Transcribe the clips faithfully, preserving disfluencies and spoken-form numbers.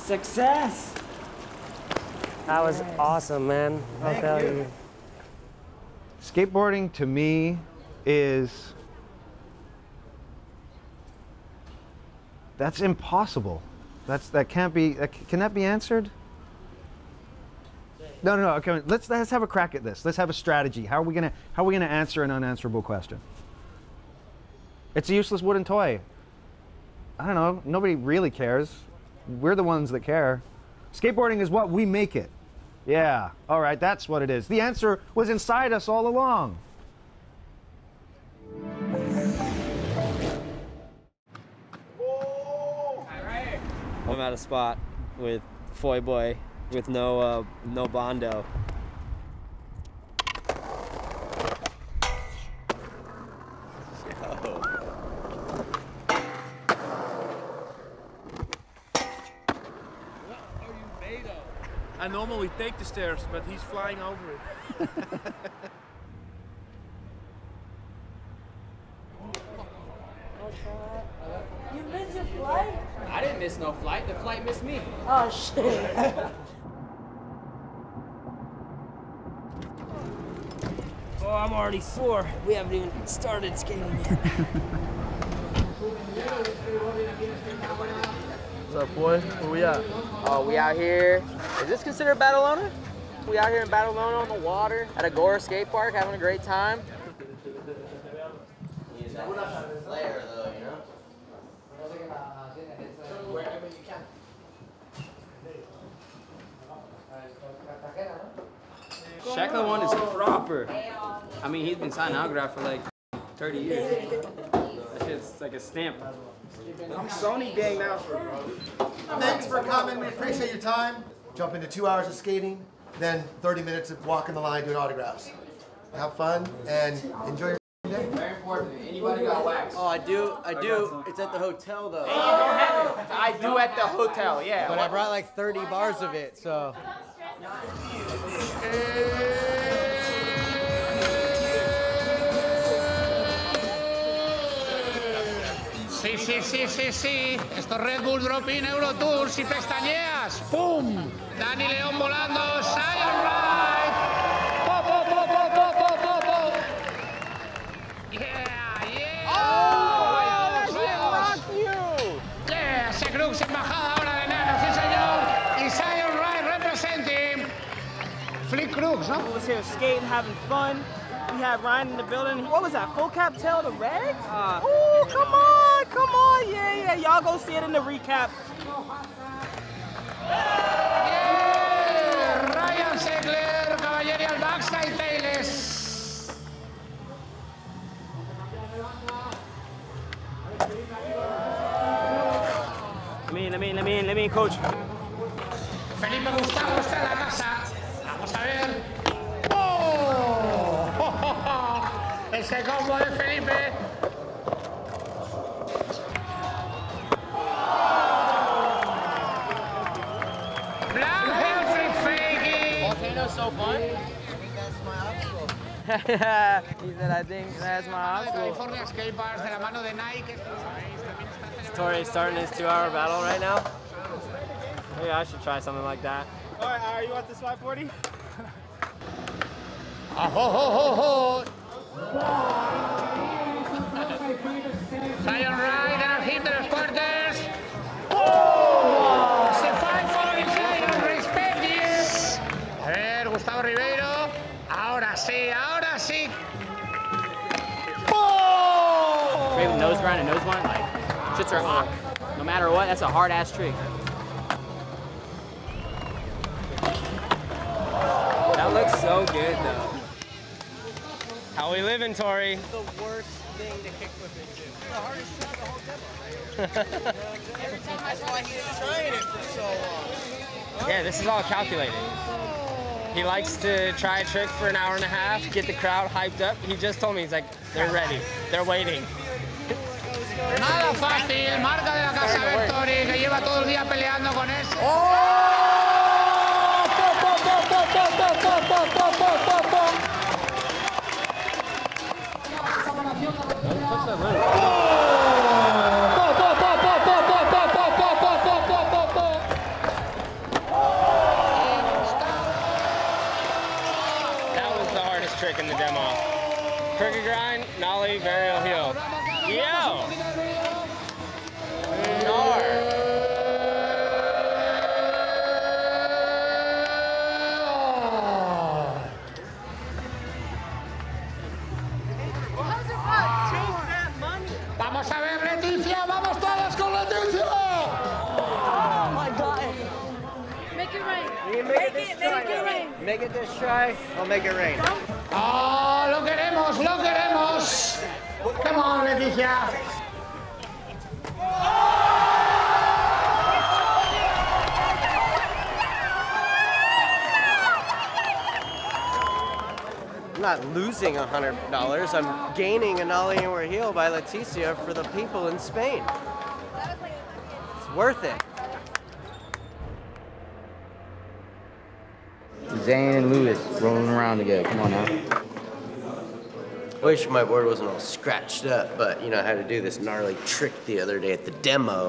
Success. That was Yes. awesome, man. I'll Thank tell you. you. Skateboarding to me is, that's impossible. That's, that can't be, that, can that be answered? No, no, no, okay, let's, let's have a crack at this. Let's have a strategy. How are we gonna, how are we gonna answer an unanswerable question? It's a useless wooden toy. I don't know, nobody really cares. We're the ones that care. Skateboarding is what we make it. Yeah, all right, that's what it is. The answer was inside us all along. I'm at a spot with Foy Boy with no uh, no Bondo. I normally take the stairs, but he's flying over it. You missed your flight? I didn't miss no flight. The flight missed me. Oh shit. Oh, I'm already sore. We haven't even started skating yet. What's up, boy? Where we at? Oh, we out here. Is this considered Badalona? We out here in Badalona on the water at Agora Skate Park having a great time. He's that flair though, you know? Wherever you can. Shackler one is proper. I mean, he's been signing autograph for like thirty years. That shit's like a stamp. I'm Sony gang now for Thanks for coming. We appreciate your time. Jump into two hours of skating, then thirty minutes of walking the line doing autographs. Have fun and enjoy your day. Very important. Anybody got wax? Oh, I do, I do. It's at the hotel though. I do at the hotel, yeah. But I brought like thirty bars of it, so. Sí, sí, sí, sí, sí. Esto es Red Bull Drop-In Eurotour. Si pestañeas, ¡pum! Dani León volando. Zion Ride. Po, po, po, po, po, po, po, po. Yeah, yeah. Oh, Vamos, vamos. Yeah, ese Crux embajada ahora de Nano, sí señor. Y Zion Ride representing Flick Crux, ¿no? We was here skating, having fun. We had Ryan in the building. What was that? Full cap tail to red? Uh, oh, come on, come on. Yeah, yeah. Y'all go see it in the recap. Yeah, Ryan Segler, Cavalieri al backside tails. Let me in, let me in, let me in, let me in, coach. Felipe Gustavo está en la casa. Vamos a ver. ¡Oh! Ese combo de Felipe. Black Helfrey faking. Volcano's so fun. He said, I think that's my obstacle. California Skate Bars de la mano de Nike. Tori's starting his two-hour battle right now. Maybe I should try something like that. All right, are you want this five forty? Ah, ho, ho, ho, ho. Zion Ride en el hit de los quarters. ¡Oh! Se five forty Zion, respect yes. A ver, Gustavo Ribeiro. Ahora sí, ahora sí. ¡Oh! Great with nose grind and nose blind, like, shits are awk. No matter what, that's a hard ass trick. That looks so good, though. How we living, Tori? The worst thing to kickflip into. The hardest trick of the whole demo, right? Every time that's why he's trying it for so long. Yeah, this is all calculated. He likes to try a trick for an hour and a half, get the crowd hyped up. He just told me, he's like, they're ready, they're waiting. Nada fácil, marca de la casa Vettori, que lleva todo el día peleando con eso. Crooked grind, nollie, burial heel. Yo! Gnar. Vamos a ver, Leticia, vamos todos con Leticia. Oh my God. Make it rain. You can make, it this try. Make it rain. Make it this try. I'll make it rain. ¡Oh, lo queremos, lo queremos! Come on, Leticia. I'm not losing one hundred dollars. I'm gaining a nollie over heel by Leticia for the people in Spain. It's worth it. Zane and Lewis rolling around together. Come on now. I wish my board wasn't all scratched up, but you know, I had to do this gnarly trick the other day at the demo.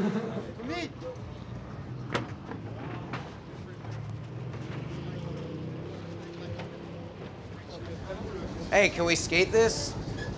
Hey, can we skate this?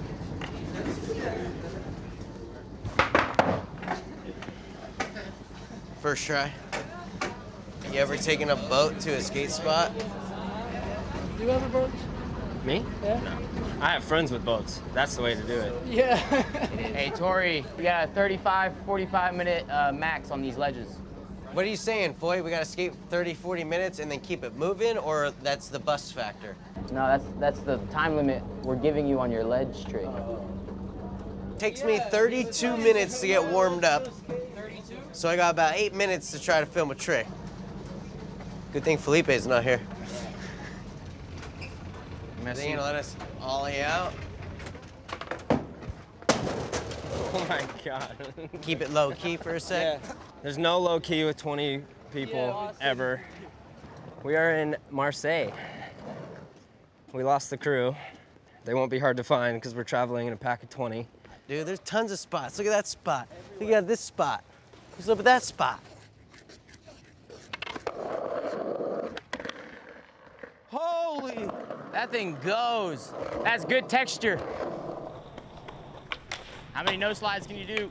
First try. You ever taken a boat to a skate spot? Do you have a boat? Me? Yeah. No. I have friends with boats. That's the way to do it. Yeah. Hey, Tori, we got a thirty-five, forty-five minute uh, max on these ledges. What are you saying, Foy? We gotta skate thirty, forty minutes and then keep it moving, or that's the bust factor? No, that's that's the time limit we're giving you on your ledge trick. Takes me thirty-two minutes to get warmed up, so I got about eight minutes to try to film a trick. Good thing Felipe's not here. Is he gonna let us ollie out? Oh my God. Keep it low key for a sec. Yeah. There's no low key with twenty people Yeah, awesome. ever. We are in Marseille. We lost the crew. They won't be hard to find because we're traveling in a pack of twenty. Dude, there's tons of spots. Look at that spot. Look at this spot. Let's look at that spot. Holy! That thing goes. That's good texture. How many no slides can you do?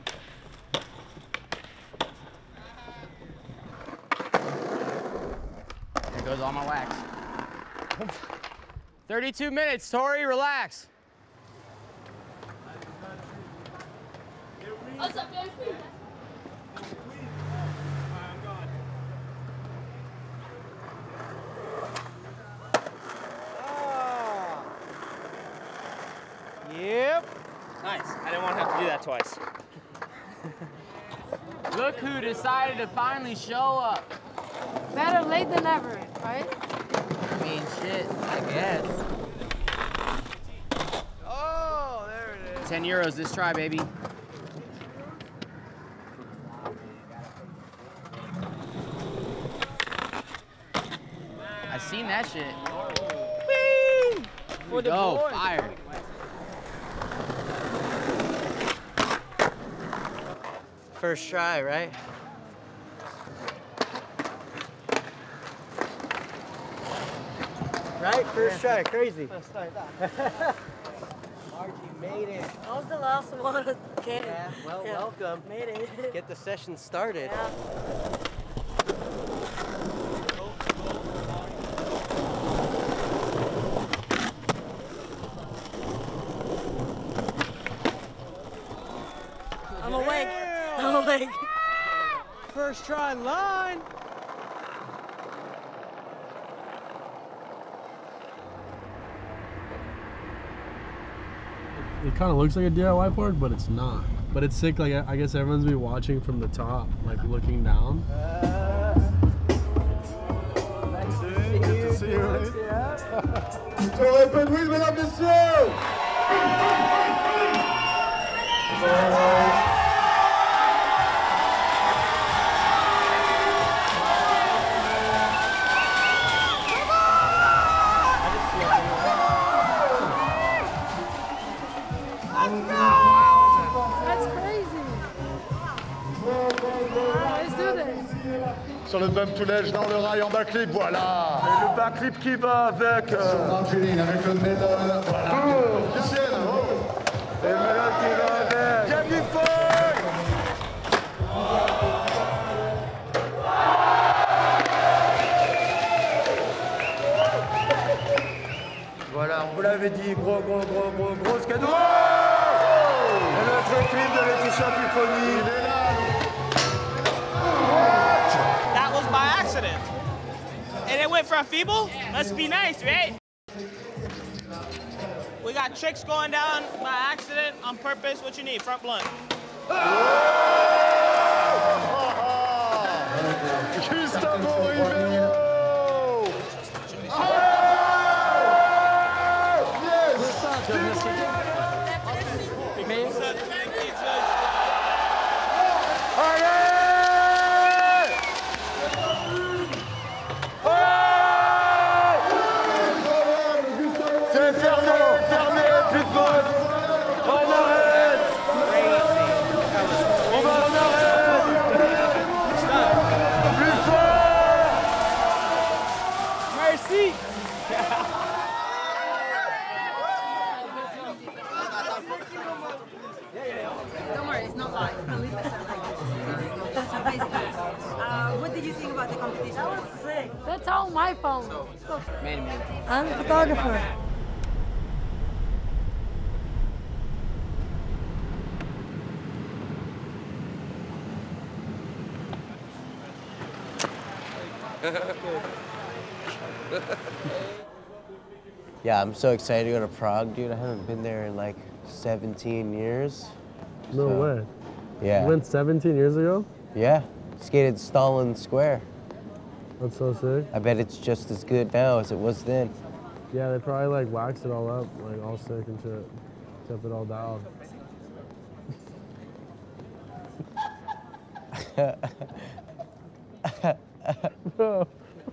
There goes all my wax. thirty-two minutes, Tori, relax. What's up, baby? Yep. Nice. I didn't want to have to do that twice. Look who decided to finally show up. Better late than never, right? I mean, shit, I guess. Oh, there it is. ten euros this try, baby. I seen that shit. Whee! For the Go, board. fire. First try, right? Right? First try, crazy. Let's start that. Margie made it. That was the last one. Okay. Yeah, well, Yeah. welcome. Made it. Get the session started. Yeah. I'm awake. I'm awake. First try line. It kind of looks like a D I Y board, but it's not. But it's sick. Like I I guess everyone's been watching from the top, like looking down. Good to see you. Open wheel, mesdames, messieurs! That's crazy. Let's do this. sur le bump to ledge dans le rail en backflip, voilà. Et le backflip qui va avec. Euh... Sur trampoline avec le melon, voilà. Oh, Lucienne, oh. Et le melon qui va avec. Gabi Foy. Voilà, on vous l'avait dit, gros, gros, gros, gros, gros cadeau. Oh, et notre clip de Laetitia Piffoni, il est là. That was by accident. And it went from feeble? Must be nice, right? We got tricks going down by accident, on purpose. What you need? Front blunt. Gustavo Ribeiro! C'est fermé, fermé, plus de pause. On arrête. On va en arrêt. Plus fort. Merci. Don't worry, it's not live. I'll leave this That's amazing. Uh, what did you think about the competition? That was sick. That's all my phone. Man, man. I'm a photographer. Yeah, I'm so excited to go to Prague, dude. I haven't been there in like seventeen years. No So, way. Yeah. You went seventeen years ago? Yeah. Skated Stalin Square. That's so sick. I bet it's just as good now as it was then. Yeah, they probably like waxed it all up, like all sick and shit. Kept it all down. Bro.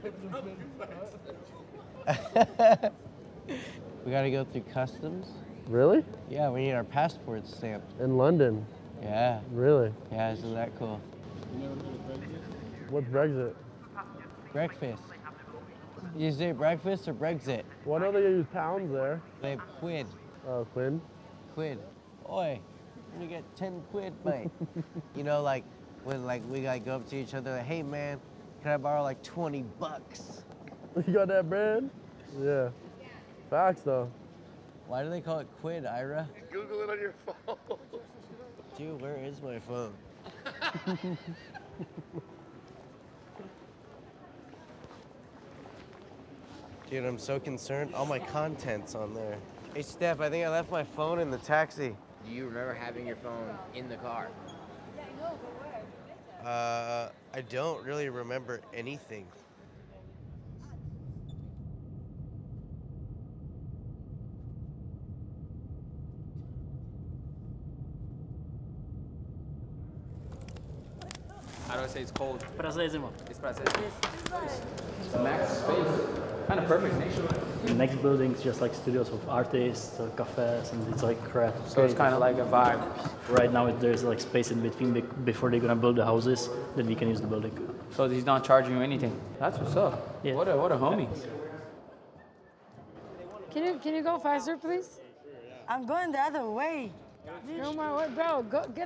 We gotta go through customs. Really? Yeah, we need our passports stamped. In London? Yeah. Really? Yeah, isn't that cool? What's Brexit? Breakfast. You say breakfast or Brexit? Well, I know they use pounds there. They have quid. Oh, quid? Quid. Oi, we get ten quid, mate. You know, like when like we like go up to each other, like, hey man, can I borrow like twenty bucks? You got that bread? Yeah. Facts though. Why do they call it quid, Ira? Google it on your phone. Dude, where is my phone? Dude, I'm so concerned. All my content's on there. Hey, Steph, I think I left my phone in the taxi. Do you remember having your phone in the car? Uh, I don't really remember anything. How do I say it's cold? Francesimo. It's francesimo. Max space. Kind of perfect nation. The next building's just like studios of artists, uh, cafes, and it's like crap. So it's kind of like a vibe. Right now, it, there's like space in between be- before they're gonna build the houses, then we can use the building. So he's not charging you anything. That's what's up. Yeah. What a what a homie. Can you can you go faster, please? I'm going the other way. No, my way, bro. Go get.